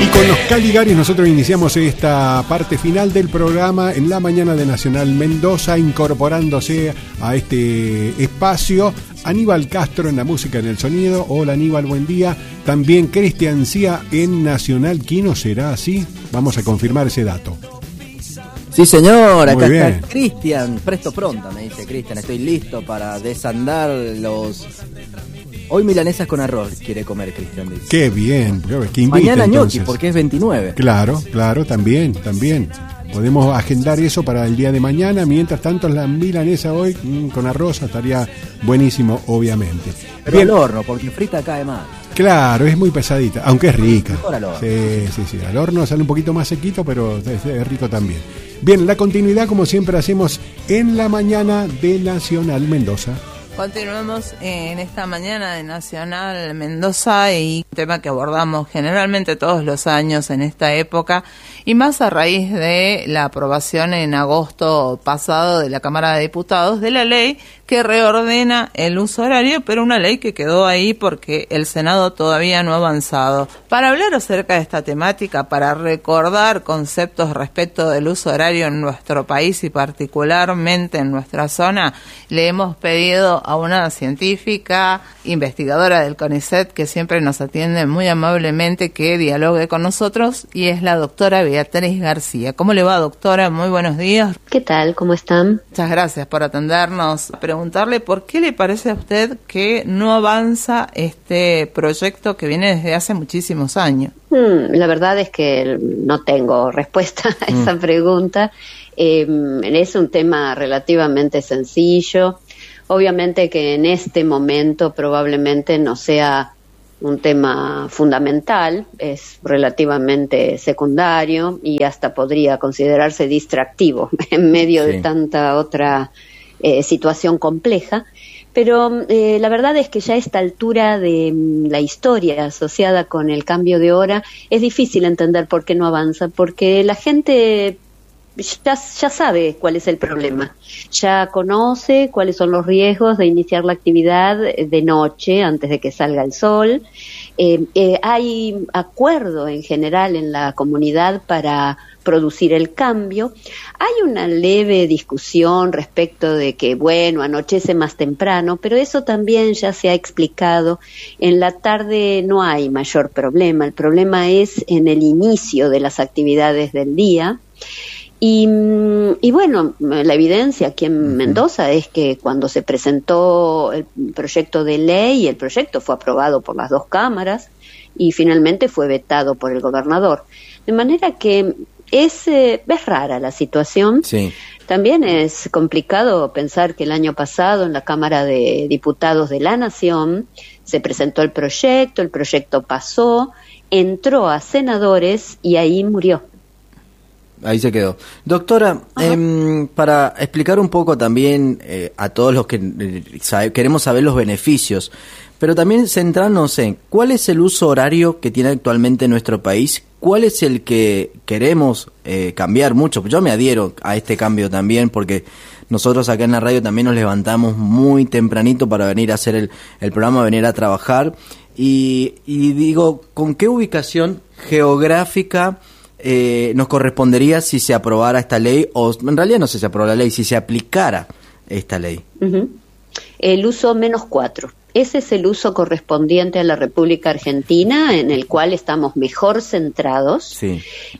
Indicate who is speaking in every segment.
Speaker 1: Con los Caligaris nosotros iniciamos esta parte final del programa en la mañana de Nacional Mendoza, incorporándose a este espacio Aníbal Castro en la música, en el sonido. Hola Aníbal, buen día. También Cristian Cía en Nacional Quino. ¿Será así? Vamos a confirmar ese dato.
Speaker 2: Sí, señor, acá
Speaker 1: Muy
Speaker 2: está Cristian. Presto pronto, me dice Cristian. Estoy listo para desandar los... Hoy milanesas con arroz quiere comer Cristian.
Speaker 1: Qué bien. ¿Qué invita,
Speaker 2: mañana
Speaker 1: entonces?
Speaker 2: ñoqui, porque es 29.
Speaker 1: Claro, también. Podemos agendar eso para el día de mañana. Mientras tanto, la milanesa hoy con arroz estaría buenísimo, obviamente.
Speaker 2: Pero al horno, porque frita cae mal.
Speaker 1: Claro, es muy pesadita, aunque es rica.
Speaker 2: Mejor al horno.
Speaker 1: Sí. Al horno sale un poquito más sequito, pero es rico también. Bien, la continuidad, como siempre hacemos en la mañana de Nacional Mendoza.
Speaker 3: Continuamos en esta mañana de Nacional Mendoza y un tema que abordamos generalmente todos los años en esta época y más a raíz de la aprobación en agosto pasado de la Cámara de Diputados de la ley que reordena el uso horario, pero una ley que quedó ahí porque el Senado todavía no ha avanzado. Para hablar acerca de esta temática, para recordar conceptos respecto del uso horario en nuestro país y particularmente en nuestra zona, le hemos pedido a una científica, investigadora del CONICET, que siempre nos atiende muy amablemente, que dialogue con nosotros, y es la doctora Beatriz García. ¿Cómo le va, doctora? Muy buenos días.
Speaker 4: ¿Qué tal? ¿Cómo están?
Speaker 3: Muchas gracias por atendernos. Preguntarle por qué le parece a usted que no avanza este proyecto que viene desde hace muchísimos años.
Speaker 4: La verdad es que no tengo respuesta a esa pregunta. Es un tema relativamente sencillo. Obviamente que en este momento probablemente no sea un tema fundamental, es relativamente secundario y hasta podría considerarse distractivo en medio de tanta otra situación compleja. Pero la verdad es que ya a esta altura de la historia asociada con el cambio de hora es difícil entender por qué no avanza, porque la gente ya sabe cuál es el problema, ya conoce cuáles son los riesgos de iniciar la actividad de noche antes de que salga el sol. Hay acuerdo en general en la comunidad para producir el cambio. Hay una leve discusión respecto de que, bueno, anochece más temprano, pero eso también ya se ha explicado. En la tarde no hay mayor problema, el problema es en el inicio de las actividades del día. Y bueno, la evidencia aquí en Mendoza es que cuando se presentó el proyecto de ley, el proyecto fue aprobado por las dos cámaras y finalmente fue vetado por el gobernador. De manera que es rara la situación. Sí. También es complicado pensar que el año pasado en la Cámara de Diputados de la Nación se presentó el proyecto pasó, entró a senadores y ahí murió.
Speaker 2: Ahí se quedó. Doctora, para explicar un poco también a todos los que queremos saber los beneficios, pero también centrarnos en cuál es el uso horario que tiene actualmente nuestro país, cuál es el que queremos cambiar mucho. Yo me adhiero a este cambio también porque nosotros acá en la radio también nos levantamos muy tempranito para venir a hacer el programa, venir a trabajar y digo, ¿con qué ubicación geográfica nos correspondería si se aprobara esta ley, o en realidad no sé si se aprobó la ley, si se aplicara esta ley?
Speaker 4: El uso -4. Ese es el uso correspondiente a la República Argentina, en el cual estamos mejor centrados. Sí.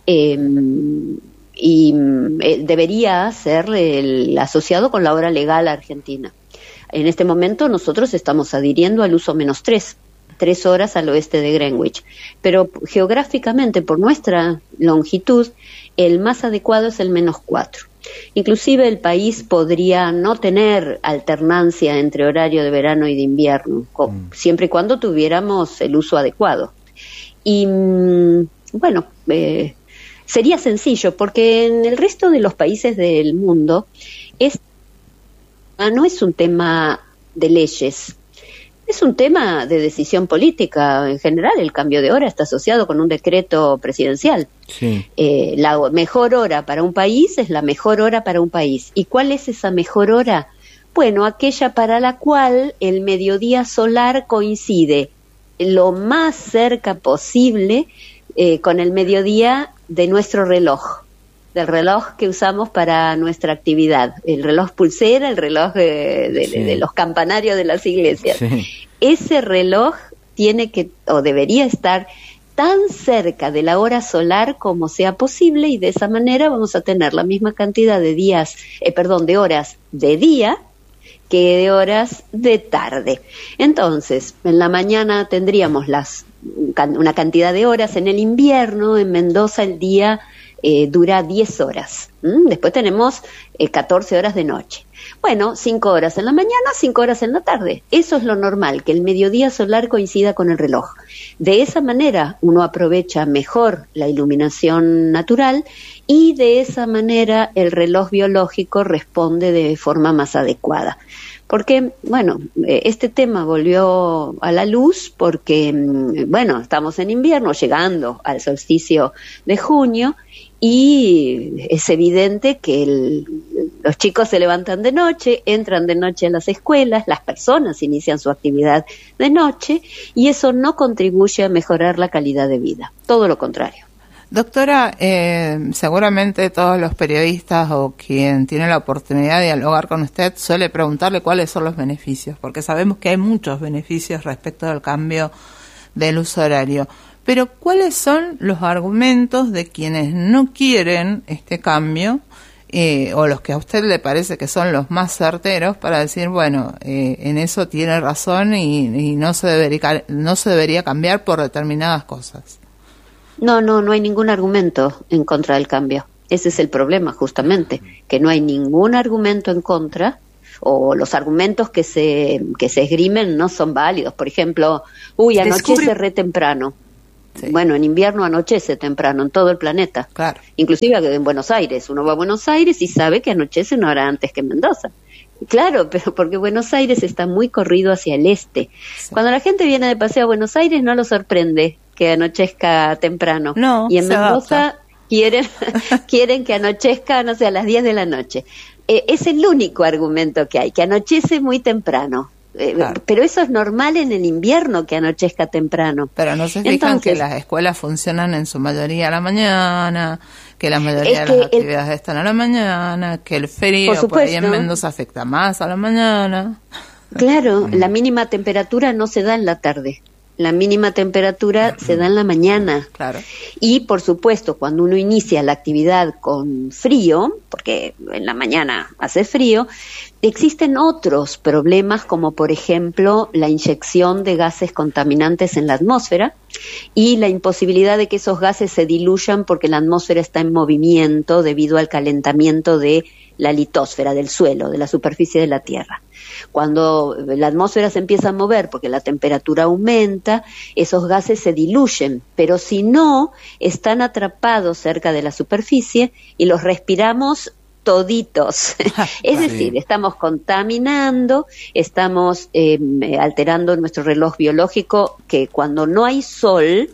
Speaker 4: Debería ser el asociado con la hora legal argentina. En este momento nosotros estamos adhiriendo al uso -3. 3 horas al oeste de Greenwich, pero geográficamente por nuestra longitud el más adecuado es el -4. Inclusive el país podría no tener alternancia entre horario de verano y de invierno, siempre y cuando tuviéramos el uso adecuado. Y bueno, sería sencillo porque en el resto de los países del mundo no es un tema de leyes. Es un tema de decisión política. En general, el cambio de hora está asociado con un decreto presidencial. Sí. La mejor hora para un país es la mejor hora para un país. ¿Y cuál es esa mejor hora? Bueno, aquella para la cual el mediodía solar coincide lo más cerca posible con el mediodía de nuestro reloj, del reloj que usamos para nuestra actividad, el reloj pulsera, el reloj de los campanarios de las iglesias. Sí. Ese reloj tiene que, o debería estar tan cerca de la hora solar como sea posible, y de esa manera vamos a tener la misma cantidad de de horas de día que de horas de tarde. Entonces, en la mañana tendríamos una cantidad de horas. En el invierno, en Mendoza, el día dura 10 horas. Después tenemos 14 horas de noche. Bueno, 5 horas en la mañana, 5 horas en la tarde. Eso es lo normal, que el mediodía solar coincida con el reloj. De esa manera uno aprovecha mejor la iluminación natural, y de esa manera el reloj biológico responde de forma más adecuada. Porque, bueno, este tema volvió a la luz porque, bueno, estamos en invierno, llegando al solsticio de junio, y es evidente que los chicos se levantan de noche, entran de noche a las escuelas, las personas inician su actividad de noche, y eso no contribuye a mejorar la calidad de vida, todo lo contrario.
Speaker 3: Doctora, seguramente todos los periodistas o quien tiene la oportunidad de dialogar con usted suele preguntarle cuáles son los beneficios, porque sabemos que hay muchos beneficios respecto al cambio del uso horario. Pero ¿cuáles son los argumentos de quienes no quieren este cambio, o los que a usted le parece que son los más certeros para decir, bueno, en eso tiene razón y no se debería cambiar por determinadas cosas?
Speaker 4: No hay ningún argumento en contra del cambio. Ese es el problema, justamente, que no hay ningún argumento en contra, o los argumentos que se esgrimen no son válidos. Por ejemplo, anochece re temprano. Sí. Bueno, en invierno anochece temprano en todo el planeta. Claro. Inclusive en Buenos Aires. Uno va a Buenos Aires y sabe que anochece una hora antes que Mendoza. Claro, pero porque Buenos Aires está muy corrido hacia el este. Sí. Cuando la gente viene de paseo a Buenos Aires no lo sorprende que anochezca temprano. No, y en Mendoza quieren que anochezca, no sé, a las 10 de la noche. Es el único argumento que hay, que anochece muy temprano. Claro. Pero eso es normal en el invierno, que anochezca temprano.
Speaker 3: Pero no se fijan que las escuelas funcionan en su mayoría a la mañana, que la mayoría de las actividades están a la mañana, que el frío por ahí en Mendoza afecta más a la mañana.
Speaker 4: Claro, la mínima temperatura no se da en la tarde. La mínima temperatura se da en la mañana. Claro. Y, por supuesto, cuando uno inicia la actividad con frío, porque en la mañana hace frío, existen otros problemas, como por ejemplo la inyección de gases contaminantes en la atmósfera y la imposibilidad de que esos gases se diluyan porque la atmósfera está en movimiento debido al calentamiento de la litosfera, del suelo, de la superficie de la Tierra. Cuando la atmósfera se empieza a mover porque la temperatura aumenta, esos gases se diluyen, pero si no, están atrapados cerca de la superficie y los respiramos toditos. Es decir, estamos contaminando, estamos alterando nuestro reloj biológico, que cuando no hay sol,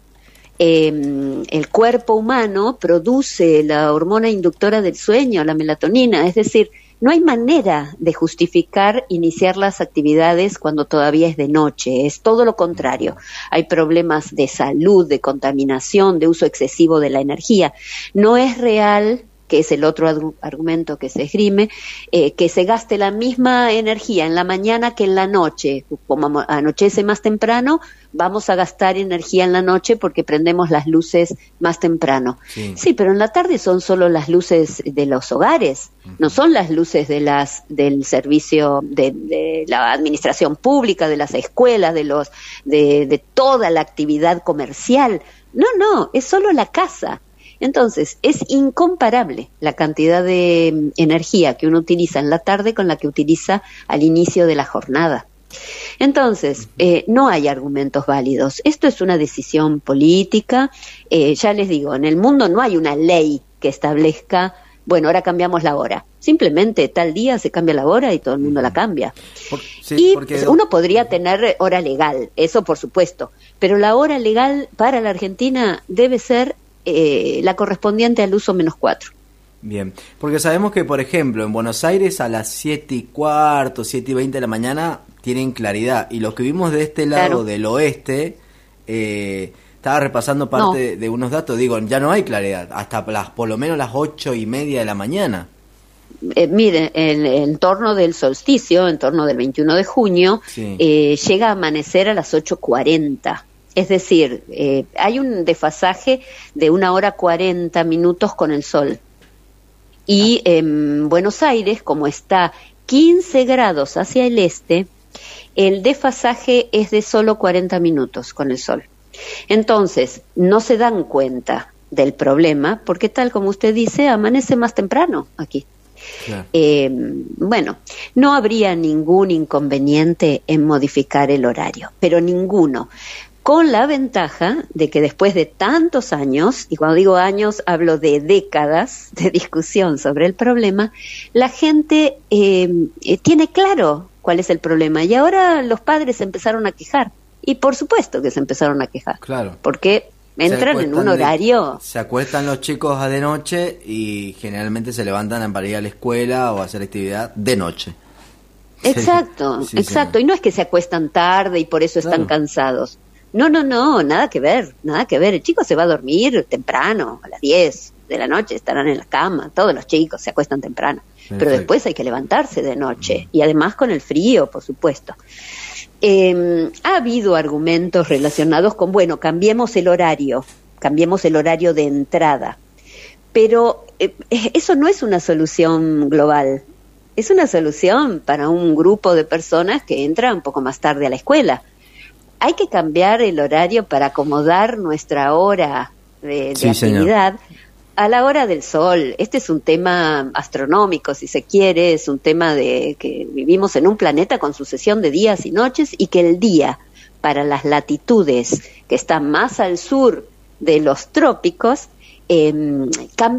Speaker 4: el cuerpo humano produce la hormona inductora del sueño, la melatonina. Es decir, no hay manera de justificar iniciar las actividades cuando todavía es de noche, es todo lo contrario. Hay problemas de salud, de contaminación, de uso excesivo de la energía. No es real, que es el otro argumento que se esgrime, que se gaste la misma energía en la mañana que en la noche. Como anochece más temprano, vamos a gastar energía en la noche porque prendemos las luces más temprano. Sí, pero en la tarde son solo las luces de los hogares, no son las luces del servicio de la administración pública, de las escuelas, de toda la actividad comercial. No, es solo la casa. Entonces, es incomparable la cantidad de energía que uno utiliza en la tarde con la que utiliza al inicio de la jornada. Entonces, no hay argumentos válidos. Esto es una decisión política. Ya les digo, en el mundo no hay una ley que establezca, bueno, ahora cambiamos la hora. Simplemente tal día se cambia la hora y todo el mundo la cambia. Uno podría tener hora legal, eso por supuesto, pero la hora legal para la Argentina debe ser la correspondiente al uso -4.
Speaker 2: Bien, porque sabemos que, por ejemplo, en Buenos Aires a las 7:15, 7:20 de la mañana tienen claridad, y los que vivimos de este lado del oeste Estaba repasando parte de unos datos, digo, ya no hay claridad, hasta por lo menos las 8:30 de la mañana.
Speaker 4: Mire, en torno del solsticio, en torno del 21 de junio, llega a amanecer a las 8:40. Es decir, hay un desfasaje de 1 hora 40 minutos con el sol. Y en Buenos Aires, como está 15 grados hacia el este, el desfasaje es de solo 40 minutos con el sol. Entonces, no se dan cuenta del problema, porque tal como usted dice, amanece más temprano aquí. Claro. Bueno, no habría ningún inconveniente en modificar el horario, pero ninguno. Con la ventaja de que después de tantos años, y cuando digo años hablo de décadas de discusión sobre el problema, la gente tiene claro cuál es el problema. Y ahora los padres se empezaron a quejar. Y por supuesto que se empezaron a quejar. Claro. Porque entran en un horario...
Speaker 2: Se acuestan los chicos de noche y generalmente se levantan para ir a la escuela o a hacer actividad de noche.
Speaker 4: Exacto, sí, exacto. Sí. Y no es que se acuestan tarde y por eso están cansados. No, nada que ver. El chico se va a dormir temprano, a las 10 de la noche estarán en la cama. Todos los chicos se acuestan temprano. Perfecto. Pero después hay que levantarse de noche. Y además con el frío, por supuesto. Ha habido argumentos relacionados con, bueno, cambiemos el horario de entrada, pero eso no es una solución global, es una solución para un grupo de personas que entran un poco más tarde a la escuela. Hay que cambiar el horario para acomodar nuestra hora de actividad a la hora del sol. Este es un tema astronómico, si se quiere, es un tema de que vivimos en un planeta con sucesión de días y noches, y que el día, para las latitudes que están más al sur de los trópicos, cambia